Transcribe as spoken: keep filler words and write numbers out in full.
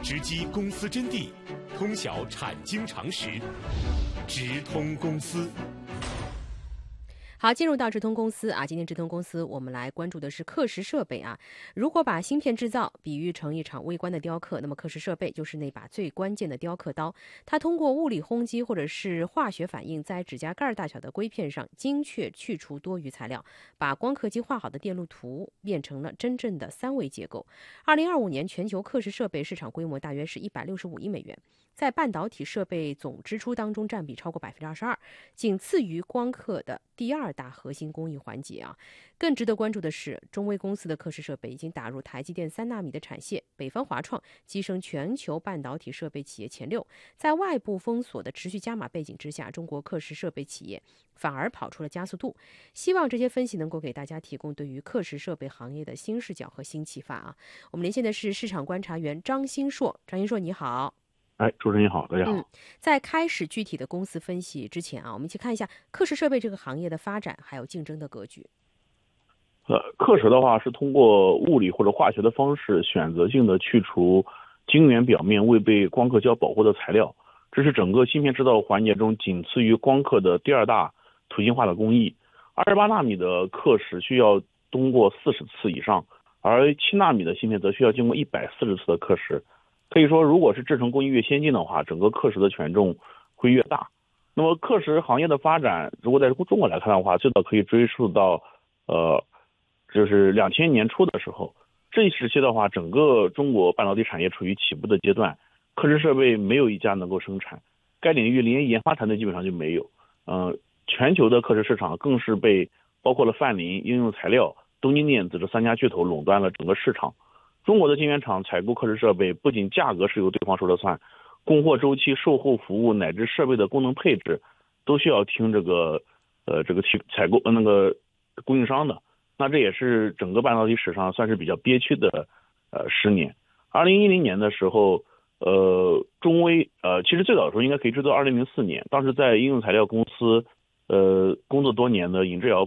直击公司真谛，通晓产经常识，直通公司。 好，进入到直通公司啊，今天直通公司我们来关注的是刻蚀设备啊。如果把芯片制造比喻成一场微观的雕刻，那么刻蚀设备就是那把最关键的雕刻刀。它通过物理轰击或者是化学反应，在指甲盖大小的硅片上精确去除多余材料，把光刻机画好的电路图变成了真正的三维结构。二零二五年全球刻蚀设备市场规模大约是一百六十五亿美元，在半导体设备总支出当中占比超过百分之二十二，仅次于光刻的第二大核心工艺环节啊。更值得关注的是，中微公司的刻蚀设备已经打入台积电三纳米的产线，北方华创跻身全球半导体设备企业前六。在外部封锁的持续加码背景之下，中国刻蚀设备企业反而跑出了加速度。希望这些分析能够给大家提供对于刻蚀设备行业的新视角和新启发啊。我们连线的是市场观察员张新硕，张新硕你好。 哎，主持人你好，大家好。 嗯，在开始具体的公司分析之前啊，我们一起看一下刻蚀设备这个行业的发展还有竞争的格局。 呃，刻蚀的话是通过物理或者化学的方式选择性的去除晶圆表面未被光刻胶保护的材料，这是整个芯片制造环节中仅次于光刻的第二大图形化的工艺。二十八纳米的刻蚀需要通过四十次以上，而七纳米的芯片则需要经过一百四十次的刻蚀。可以说，如果是制程工艺越先进的话，整个刻蚀的权重会越大。那么刻蚀行业的发展，如果在中国来看的话，最早可以追溯到呃，就是两千年初的时候。这一时期的话，整个中国半导体产业处于起步的阶段，刻蚀设备没有一家能够生产，该领域连研发团队基本上就没有。嗯、呃，全球的刻蚀市场更是被包括了范林、应用材料、东京电子这三家巨头垄断了整个市场。中国的晶圆厂采购刻蚀设备，不仅价格是由对方说了算，供货周期、售后服务乃至设备的功能配置，都需要听这个呃这个采购那个供应商的。那这也是整个半导体史上算是比较憋屈的呃十年。二零一零年的时候，呃中微呃其实最早的时候应该可以追到二零零四年，当时在应用材料公司呃工作多年的尹志尧